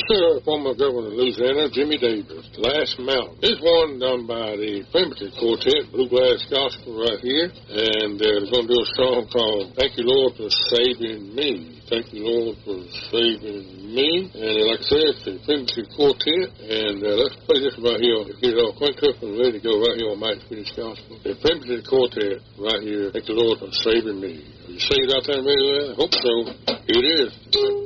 Former Governor of Louisiana, Jimmy Davis, Last Mountain. This one done by the Primitive Quartet, Bluegrass Gospel right here. And they're going to do a song called Thank You, Lord, for Saving Me. Thank you, Lord, for saving me. And like I said, it's the Primitive Quartet. And let's play this right here. Get it all cranked up and ready to go right here on Mike's Finnish Gospel. The Primitive Quartet right here. Thank you, Lord, for saving me. Are you saved out there, man? I hope so. Here it is.